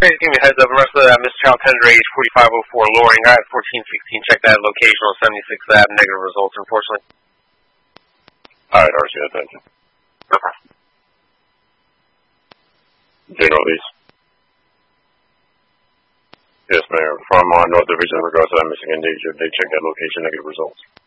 Trace, give me a heads up. The rest of that, Miss Child Tender, age 4504, lowering. I have 1416. Check that location on 76th Ave. Negative results, unfortunately. Alright, RC, attention. Okay. General Lease. Yes, ma'am. From North Division, in regards to that missing individual, they check that location, negative results.